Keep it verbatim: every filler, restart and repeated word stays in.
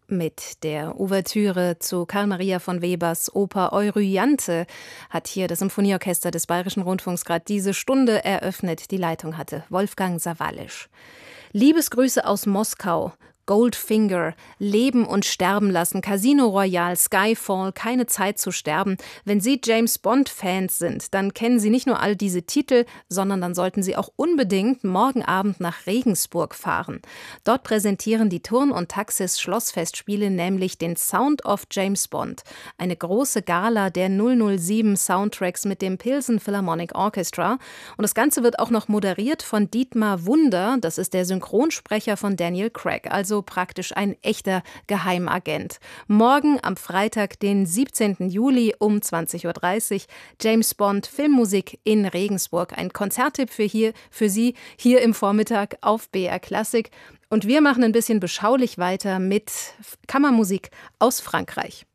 Mit der Ouvertüre zu Carl Maria von Webers Oper Euryanthe hat hier das Symphonieorchester des Bayerischen Rundfunks gerade diese Stunde eröffnet. Die Leitung hatte Wolfgang Sawallisch. Liebesgrüße aus Moskau. Goldfinger, Leben und Sterben lassen, Casino Royale, Skyfall, Keine Zeit zu sterben. Wenn Sie James-Bond-Fans sind, dann kennen Sie nicht nur all diese Titel, sondern dann sollten Sie auch unbedingt morgen Abend nach Regensburg fahren. Dort präsentieren die Turn und Taxis Schlossfestspiele nämlich den Sound of James Bond, eine große Gala der null null sieben Soundtracks mit dem Pilsen Philharmonic Orchestra. Und das Ganze wird auch noch moderiert von Dietmar Wunder, das ist der Synchronsprecher von Daniel Craig, also praktisch ein echter Geheimagent. Morgen am Freitag, den siebzehnten Juli um zwanzig Uhr dreißig, James Bond Filmmusik in Regensburg. Ein Konzerttipp für, hier, für Sie hier im Vormittag auf B R Klassik. Und wir machen ein bisschen beschaulich weiter mit Kammermusik aus Frankreich.